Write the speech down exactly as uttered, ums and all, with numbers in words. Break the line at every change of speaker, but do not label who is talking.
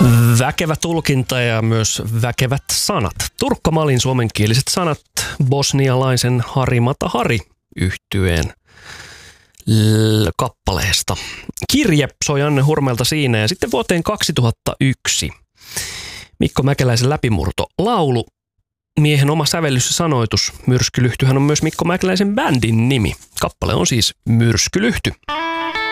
Väkevä tulkinta ja myös väkevät sanat. Turkka Malin suomenkieliset sanat bosnialaisen Hari Mata Hari -yhtyeen l- kappaleesta. Kirje soi Janne Hurmelta siinä ja sitten vuoteen kaksituhattayksi. Mikko Mäkeläisen läpimurto laulu. Miehen oma sävellys ja sanoitus. Myrskylyhtyhän on myös Mikko Mäkeläisen bändin nimi. Kappale on siis Myrskylyhty.